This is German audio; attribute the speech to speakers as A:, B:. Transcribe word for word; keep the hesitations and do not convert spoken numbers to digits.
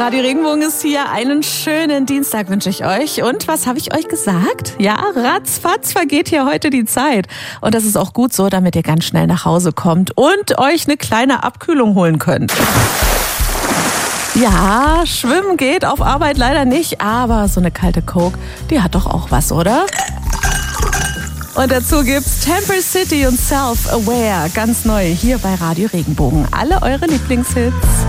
A: Radio Regenbogen ist hier. Einen schönen Dienstag wünsche ich euch. Und was habe ich euch gesagt? Ja, ratzfatz vergeht hier heute die Zeit. Und das ist auch gut so, damit ihr ganz schnell nach Hause kommt und euch eine kleine Abkühlung holen könnt. Ja, schwimmen geht auf Arbeit leider nicht, aber so eine kalte Coke, die hat doch auch was, oder? Und dazu gibt's Temple City und Self-Aware, ganz neu hier bei Radio Regenbogen. Alle eure Lieblingshits.